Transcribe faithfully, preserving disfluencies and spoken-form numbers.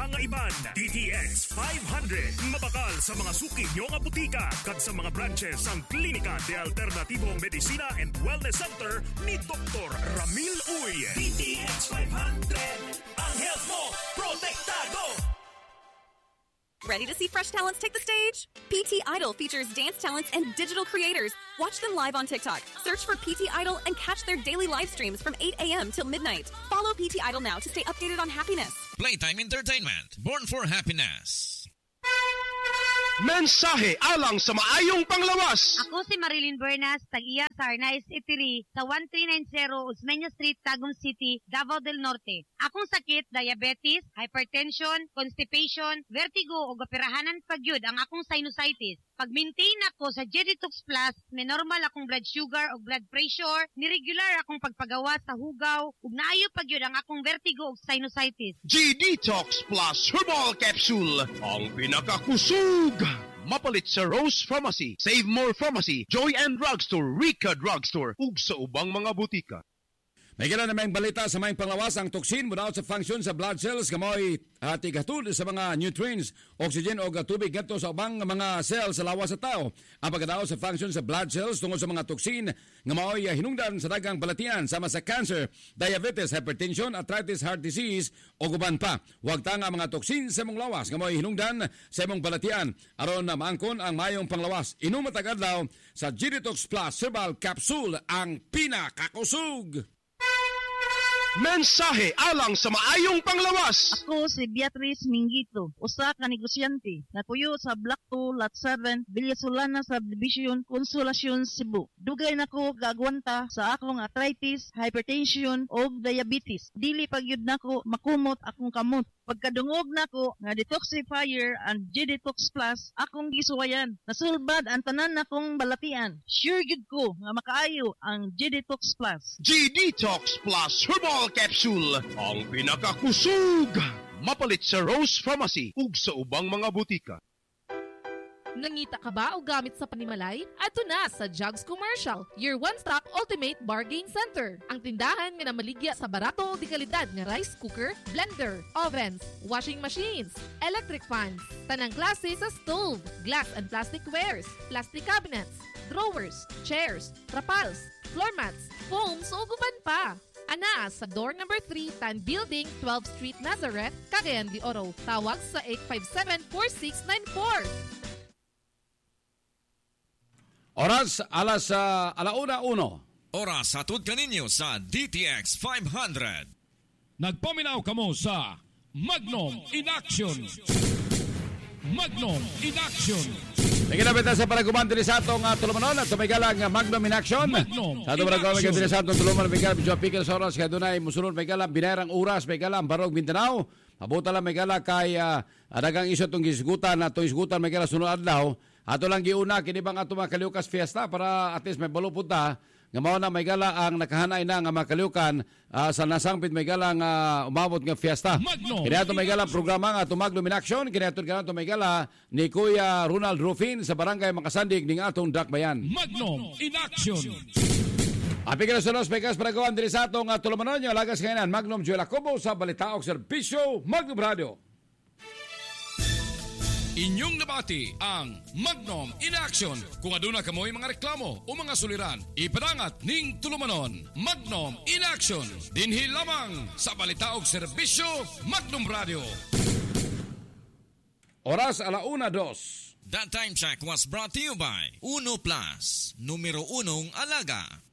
mga iban. D T X five hundred. Mabakal sa mga suki nyo nga butika kag sa mga branches ang Klinika de Alternativo Medicina and Wellness Center ni Doktor Ramil Uy. D T X five hundred. Ang health mo, protektado! Ready to see fresh talents take the stage? P T Idol features dance talents and digital creators. Watch them live on TikTok. Search for P T Idol and catch their daily live streams from eight a.m. till midnight. Follow P T Idol now to stay updated on happiness. Playtime Entertainment, born for happiness. Mensahe alang sa maayong panglawas. Ako si Marilyn Bernas, tag-iya sa Arnaiz Eatery sa one three nine zero Osmeña Street, Tagum City, Davao del Norte. Akong sakit, diabetes, hypertension, constipation, vertigo o gapirahanan pagyud ang akong sinusitis. Pag-maintain ako sa G-Detox Plus, ni normal akong blood sugar o blood pressure, ni regular akong pagpagawa sa hugaw, ug naayo pagyud ang akong vertigo o sinusitis. G-Detox Plus Herbal Capsule, ang pinakakusog. Mapalit sa Rose Pharmacy, Save More Pharmacy, Joy and Drugstore, Rica Drugstore, ug sa ubang mga butika. May kailan na may balita sa may panglawas ang toxin muna sa function sa blood cells kamoy hati gatud sa mga nutrients, oxygen o tubig gato sa ubang mga cells sa lawas sa tao. Ang pagkatao sa function sa blood cells tungod sa mga toxin nga maoy hinungdan sa dagang balatian sama sa cancer, diabetes, hypertension, arthritis, heart disease o guban pa. Huwag ta nga mga toxin sa mong lawas nga maoy hinungdan sa mong balatian aron na maangkon ang mayong panglawas. Inom matag adlaw sa G-Detox Plus Herbal Capsule ang pinakakusog. Mensahe alang sa maayong panglawas. Ako si Beatrice Mingito, usa ka negosyante na puyo sa Block two, Lot seven, Villasolana Subdivision, Consolacion, Cebu. Dugay nako gagwanta sa akong arthritis, hypertension o diabetes. Dili pagyud nako makumot akong kamot. Pagkadungog nako nga detoxifier and G-Detox Plus akong gisuwayan. Nasulbad ang tanan nakong balatian. Sure gid ko nga makaayo ang G-Detox Plus. G-Detox Plus Herbal Capsule, ang pinakakusog. Mapalit sa Rose Pharmacy ug sa ubang mga butika. Nangita ka ba o gamit sa panimalay? Ato na sa Jugs Commercial, your one-stop ultimate bargain center. Ang tindahan nga namaligya sa barato o di kalidad nga rice cooker, blender, ovens, washing machines, electric fans, tanang klase sa stove, glass and plastic wares, plastic cabinets, drawers, chairs, trapals, floor mats, foams o guban pa. Ana sa door number three, Tan Building, twelfth Street, Nazareth, Cagayan de Oro. Tawag sa eight five seven, four six nine four. Oras alas uh, alauna uno. Oras hatod kaninyo sa D T X five hundred. Nagpaminaw kamo sa Magnum in Action. Magnum in Action. May kinabita sa panaguman din sa atong uh, tulumanon at tumigalang uh, Magnum in Action. Magnum sa atong panaguman din sa atong tulumanon, may galang Bidyo Pickles Oras, kaya dunay musunod, may galang Binerang Uras, may galang Barog Mindanao. Mabuta lang may galang kay uh, adagang iso itong gisgutan na itong gisgutan may galang sunod adlaw. Ato lang giuna kini bang ato makaliukas fiesta para at least may balupod ta nga mao na may gala ang nakahanay na nga makaliukan uh, sa nasangpit may gala nga umabot nga fiesta. Kini ato may gala programa nga ato Magnum in Action, kini ato ganito may gala ni Kuya Ronald Rufin sa barangay Makasandig ning atong Dakbayan. Magnum in Action. Api ka na sa Los Vegas para gawan diri sa atong uh, tulumanon nyo lagas kayanan Magnum Joel Acobo sa Balitaok Serbisyo Magnum Radio. Inyong nabati ang Magnum in Action. Kung aduna kamoy mga reklamo o mga suliran, ipadangat ning tulumanon. Magnum in Action. Dinhi lamang sa Balitaog Serbisyo Magnum Radio. Oras alauna dos. That time check was brought to you by Uno Plus, numero unong alaga.